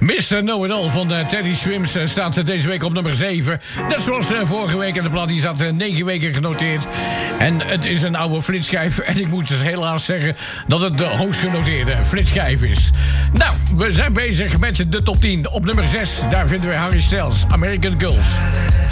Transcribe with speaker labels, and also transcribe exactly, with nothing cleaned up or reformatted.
Speaker 1: mister Know-It-All van uh, Teddy Swims uh, staat deze week op nummer zeven. Net zoals uh, vorige week. En de plaat die zat uh, negen weken genoteerd. En het is een oude flitschijf. En ik moet dus helaas zeggen dat het de hoogst genoteerde flitschijf is. Nou, we zijn bezig met de top tien. Op nummer zes, daar vinden we Harry Styles, American Girls.